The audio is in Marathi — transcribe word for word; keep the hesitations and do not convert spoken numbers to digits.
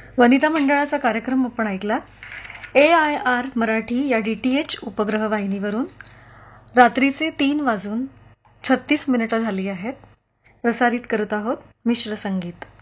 वनिता मंडळाचा कार्यक्रम आपण ऐकला. ए आय आर मराठी या डी टी एच उपग्रह वाहिनीवरून रात्रीचे तीन वाजून छत्तीस मिनिटं झाली आहेत. प्रसारित करत आहोत मिश्र संगीत.